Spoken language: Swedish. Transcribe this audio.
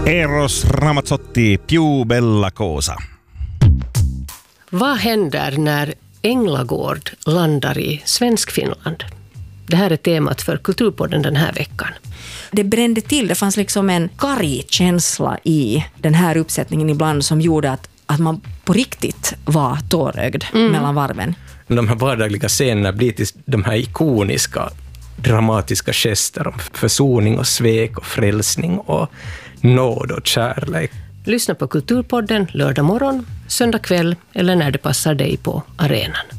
Eros Ramazzotti, Più bella cosa. Vad händer när Änglagård landar i Svenskfinland? Det här är temat för Kulturpodden den här veckan. Det brände till, det fanns liksom en karg känsla i den här uppsättningen ibland som gjorde att man på riktigt var tårögd mellan varven. De här vardagliga scenerna blir till de här ikoniska, dramatiska gester om försoning och svek och frälsning och nåd och kärlek. Lyssna på Kulturpodden lördag morgon, söndag kväll eller när det passar dig på arenan.